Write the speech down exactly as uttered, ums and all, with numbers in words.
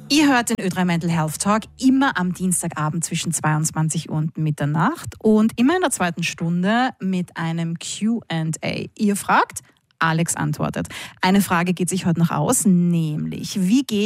Ihr hört den Ö drei Mental Health Talk immer am Dienstagabend zwischen zweiundzwanzig Uhr und Mitternacht und immer in der zweiten Stunde mit einem Q and A. Ihr fragt, Alex antwortet. Eine Frage geht sich heute noch aus, nämlich wie geht